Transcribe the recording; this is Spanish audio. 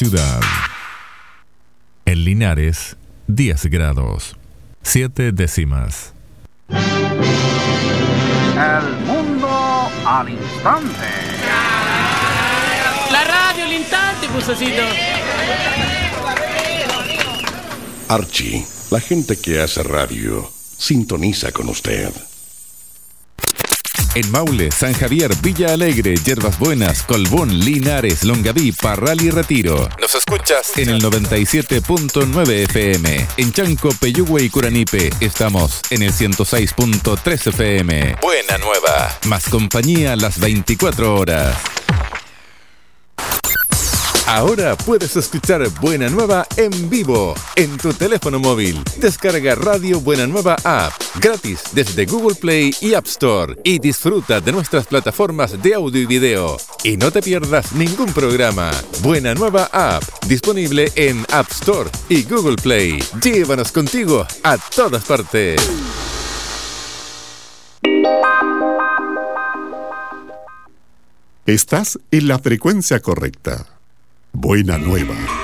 ciudad. En Linares, 10 grados, 7 décimas. El mundo al instante. La radio al instante, Pusacito. Archie, la gente que hace radio, sintoniza con usted. En Maule, San Javier, Villa Alegre, Yerbas Buenas, Colbún, Linares, Longaví, Parral y Retiro. Nos escuchas en el 97.9 FM. En Chanco, Peyúgue y Curanipe estamos en el 106.3 FM. Buena Nueva, más compañía las 24 horas. Ahora puedes escuchar Buena Nueva en vivo en tu teléfono móvil. Descarga Radio Buena Nueva App gratis desde Google Play y App Store y disfruta de nuestras plataformas de audio y video. Y no te pierdas ningún programa. Buena Nueva App, disponible en App Store y Google Play. Llévanos contigo a todas partes. Estás en la frecuencia correcta. Buena Nueva.